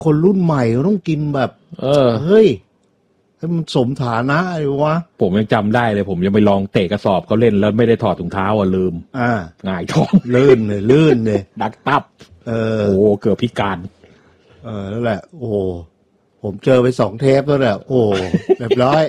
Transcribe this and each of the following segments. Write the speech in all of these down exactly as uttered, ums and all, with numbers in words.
คนรุ่นใหม่ต้องกินแบบเออเฮ้ยให้มันสมฐานะเลยวะผมยังจำได้เลยผมยังไปลองเตะกระสอบเขาเล่นแล้วไม่ได้ถอดถุงเท้าอ่ะลืมอ่าง่ายท้องลื่นเลยลื่นเลยดักตับเออโอ้เกือบพิการเออนั่นแหละโอ้ผมเจอไปสองเทปแล้วแหละโอ้เรียบร้อย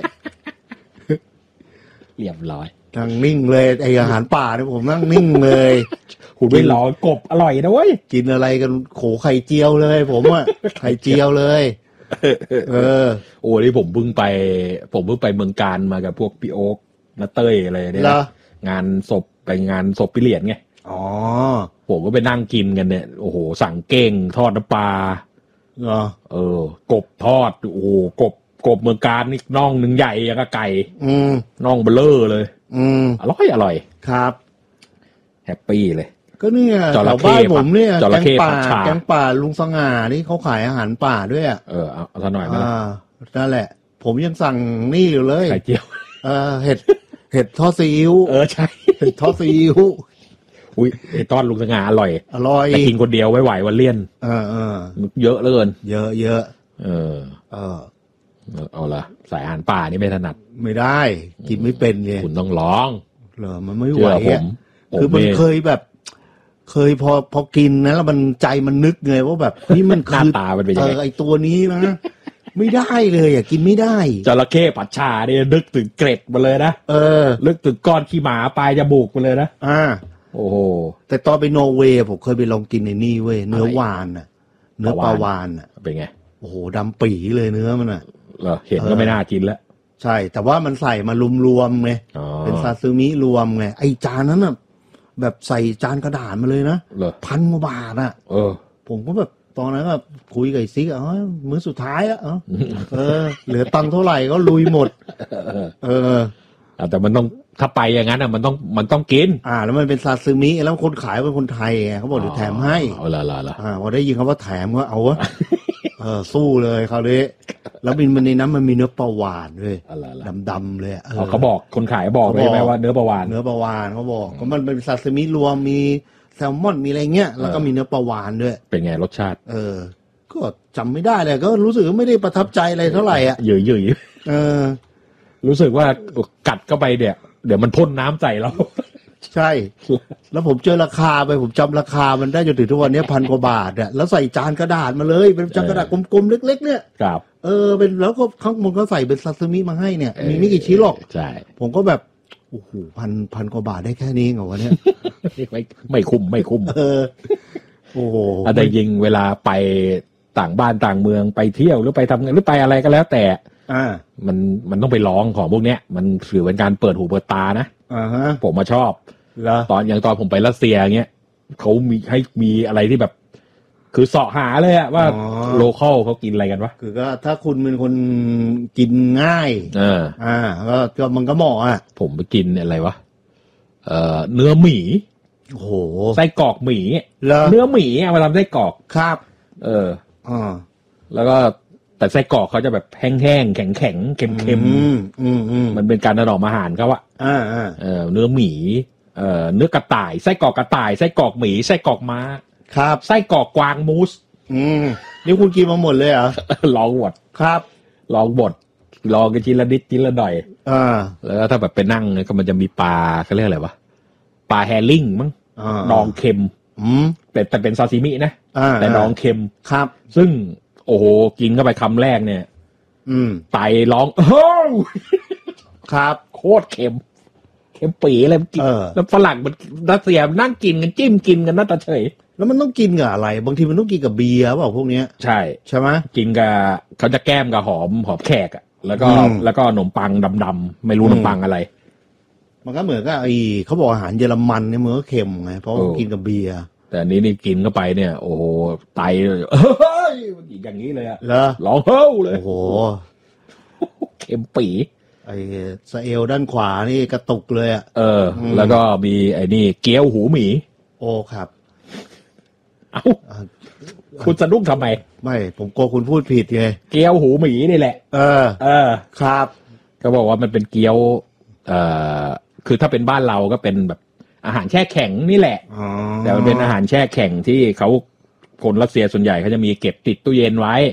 เรียบร้อยนั่งนิ่งเลยไออาหารป่าเนี่ยผมนั่งนิ่งเลยคุณไม่รอกบอร่อยนะเว้ยกินอะไรกันโขไข่เจียวเลยผมอ่ะไข่เจียวเลยเออโอ้นี่ผมเพิ่งไปผมเพิ่งไปเมืองการมากับพวกพี่โอ๊คนาเต้ยอะไรเนี่ยงานศพไปงานศพพี่เหรียญไงอ๋อผมก็ไปนั่งกินกันเนี่ยโอ้โหสั่งเก้งทอดน้ำปลาเหรอเออกบทอดโอ้โหกบกบเมืองการนี่น่องหนึ่งใหญ่ยังกับไก่อืมน่องเบลอเลยอืมอร่อยอร่อยครับแฮปปี้เลยก็เนี่ยแถวบ้านผมเนี่ยแกงป่าแกงป่าลุงสง่านี่เขาขายอาหารป่าด้วยอ่ะเออเอาเอาหน่อยมั้ยอ่านั่นแหละผมยังสั่งนี่อยู่เลยไข่เจียวเออเห็ดเห็ดทอดซีอิ๊วเออใช่เห็ดทอดซีอิ๊วอุ้ยไอ้ทอดลุงสง่าอร่อยอร่อยแต่กินคนเดียวไม่ไหววันเลี่ยนเออเออเยอะเหลือเกินเยอะเยอะเออเออเอาละสายอาหารป่านี่ไม่ถนัดไม่ได้กินไม่เป็นไงคุณต้องลองเหรอมันไม่ไหวอ่ะคือมันเคยแบบเคยพอพอกินนะแล้วมันใจมันนึกไงว่าแบบนี่มันคือตามันเป็นยังไงไอตัวนี้นะไม่ได้เลยอ่ะกินไม่ได้จระเข้ผัดชาเนี่ยนึกถึงเกร็ดมาเลยนะเออนึกถึงก้อนขี้หมาปลายจมูกมาเลยนะอ่าโอ้โหแต่ตอนไปนอร์เวย์ผมเคยไปลองกินในนี่เว้ยเนื้อวานน่ะเนื้อปลาวานน่ะเป็นไงโอ้โหดำปีเลยเนื้อมันอ่ะเหรอเห็นก็ไม่น่ากินแล้วใช่แต่ว่ามันใส่มารวมๆไงเป็นซาซิมิรวมไงไอจานนั้นน่ะแบบใส่จานกระดาษมาเลยนะพันกว่าบาทอ่ะเออผมก็แบบตอนนั้นแบบคุยกับไอ้ซิกอ๋อมื้อสุดท้ายอ่ะเออเหลือตังค์เท่าไหร่ก็ลุยหมดเออแต่มันต้องถ้าไปอย่างนั้นอ่ะมันต้องมันต้องกินอ่าแล้วมันเป็นซาซิมิแล้วคนขายเป็นคนไทยไงเขาบอกเดี๋ยวแถมให้เอาละละละอ่าพอได้ยินคำว่าแถมก็เอาวะเออสู้เลยคราวนี้แล้วมันมันในนั้นมันมีเนื้อปลาวานด้วยดำๆเลยเออเขาบอกคนขายบอกเลยไหมว่าเนื้อปลาวานเนื้อปลาวานเขาบอกก็มันเป็นซาซิมิรวมมีแซลมอนมีอะไรเงี้ยแล้วก็มีเนื้อปลาวานด้วยเป็นไงรสชาติเออก็จำไม่ได้เลยก็รู้สึกว่าไม่ได้ประทับใจอะไรเท่าไหร่อ่ะเยอะๆเออรู้สึกว่ากัดเข้าไปเนี่ยเดี๋ยวมันพ่นน้ำใส่เราใช่แล้วผมเจอราคาไปผมจำราคามันได้จนถึงทุกวันนี้พันกว่าบาทอ่ะแล้วใส่จานกระดาษมาเลยเป็นจานกระดาษกลมๆเล็กๆเนี่ยครับเออเป็นแล้วก็ข้างบนเขาใส่เป็นซาซิมิมาให้เนี่ยมีไม่กี่ชิ้นหรอกใช่ผมก็แบบโอ้โหพันพันกว่าบาทได้แค่นี้เหรอวะเนี่ยไม่ไม่คุ้มไม่คุ้มเออโอ้โหแต่ยิงเวลาไปต่างบ้านต่างเมืองไปเที่ยวหรือไปทำงานหรือไปอะไรก็แล้วแต่อ่ามันมันต้องไปลองของพวกเนี้ยมันถือเป็นการเปิดหูเปิดตานะอ่าฮะผมมาชอบตอนอย่างตอนผมไปรัสเซียเงี้ยเขามีให้มีอะไรที่แบบคือเสาะหาเลยอะว่าโลคอลเขากินอะไรกันวะคือก็ถ้าคุณเป็นคนกินง่ายเอออ่าก็ก็มันก็เหมาะอ่ะผมไปกินอะไรวะเอ่อเนื้อหมี่โอ้โหไส้กรอกหมี่เนื้อหมี่เอามาทำไส้กรอกครับเอออ่าแล้วก็แต่ไส้กรอกเขาจะแบบแห้งๆแข็งๆเค็มๆมันเป็นการถนอมอาหารเขาอะอ่าอ่าเออเนื้อหมี่เอ่อเนื้อกระต่ายไส้กรอกกระต่ายไส้กรอกหมี่ไส้กรอกม้าครับไส้กรอกกวางมูสอืมนี่คุณกินมาหมดเลยเหรอลองหมดครับลองบดลองกันทีละนิดทีละหน่อยอ่าแล้วถ้าแบบไปนั่งก็มันจะมีปลาเขาเรียกอะไรวะปลาแฮริ่งมั้งดองเค็มอืมแต่แต่เป็นซาซิมินะแต่ดองเค็มครับซึ่งโอ้โหกินเข้าไปคำแรกเนี่ยอืมไตร้องโอ้ครับโคตรเค็มเค็มปีอะไรกินแล้วฝรั่งมันรัสเซียนั่งกินกันจิ้มกินกันน่าตาเฉยแล้วมันต้องกินกับอะไรบางทีมันต้องกินกับเบียร์เปล่าพวกเนี้ยใช่ใช่ไหมกินกับเขาจะแก้มกับหอมหอมแขกอ่ะแล้วก็แล้วก็ขนมปังดำๆไม่รู้ขนมปังอะไรมันก็เหมือนกับไอ้เขาบอกอาหารเยอรมันเนี่ยมันก็เค็มไงเพราะกินกับเบียร์แต่อันนี้นี่กินเข้าไปเนี่ยโอ้โหไตเฮ้ยอย่างนี้เลยอะร้องเฮ้าเลยโอ้โหเค็มปีไอ้สะเอลด้านขวานี่กระตุกเลยอะเออแล้วก็มีไอ้นี่เกี๊ยวหูหมีโอ้ครับเอ้าคุณสะดุ้งทำไมไม่ผมกลัวคุณพูดผิดไงเกี๊ยวหูหมีนี่แหละเออเออครับก็บอกว่ามันเป็นเกี๊ยวเอ่อคือถ้าเป็นบ้านเราก็เป็นแบบอาหารแช่แข็งนี่แหละแต่มันเป็นอาหารแช่แข็งที่เขาคนรัสเซียส่วนใหญ่เขาจะมีเก็บติดตู้เย็นไว้